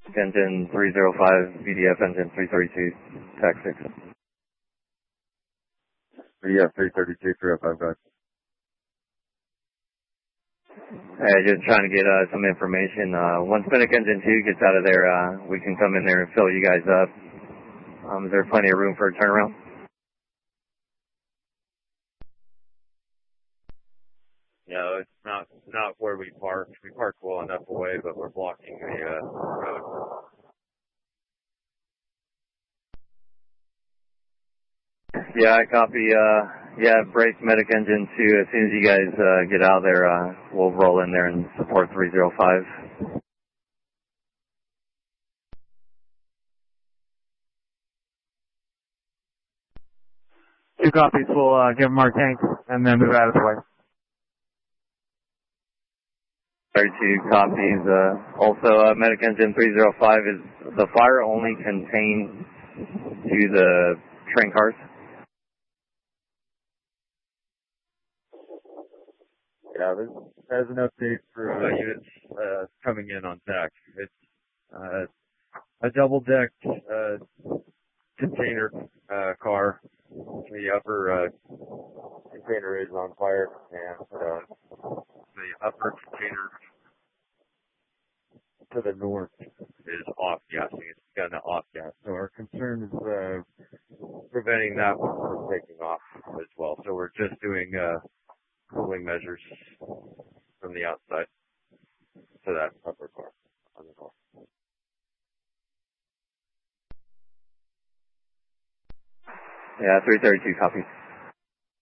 Engine 305, VDF engine 332, TAC 6. VDF 332, 305, guys. Hey, just trying to get some information. Once Fennec engine 2 gets out of there, we can come in there and fill you guys up. Is there plenty of room for a turnaround? No, it's not where we parked. We parked well enough away, but we're blocking the road. Yeah, I copy. Brace Medic engine 2. As soon as you guys get out of there, we'll roll in there and support 305. Two copies. We'll give them our tanks and then move out of the way. 32 copies. Also, Medic engine 305, is the fire only contained to the train cars? Yeah, there's an update for units coming in on deck. It's a double-decked container car. The upper container is on fire, and the upper container to the north is off gassing. It's got an off gas. So our concern is preventing that one from taking off as well. So we're just doing cooling measures from the outside to that upper car on the car. Yeah, 332 copies.